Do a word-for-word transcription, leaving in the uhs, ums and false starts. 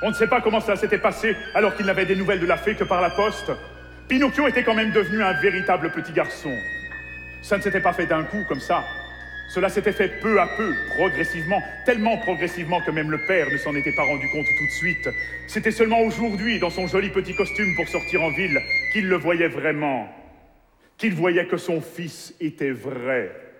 On ne sait pas comment cela s'était passé alors qu'il n'avait des nouvelles de la fée que par la poste. Pinocchio était quand même devenu un véritable petit garçon. Ça ne s'était pas fait d'un coup comme ça. Cela s'était fait peu à peu, progressivement, tellement progressivement que même le père ne s'en était pas rendu compte tout de suite. C'était seulement aujourd'hui, dans son joli petit costume pour sortir en ville, qu'il le voyait vraiment. Qu'il voyait que son fils était vrai.